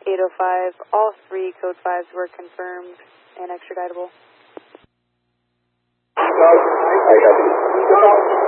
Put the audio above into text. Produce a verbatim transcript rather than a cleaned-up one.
eight oh five, all three code fives were confirmed and extraditable. I got you.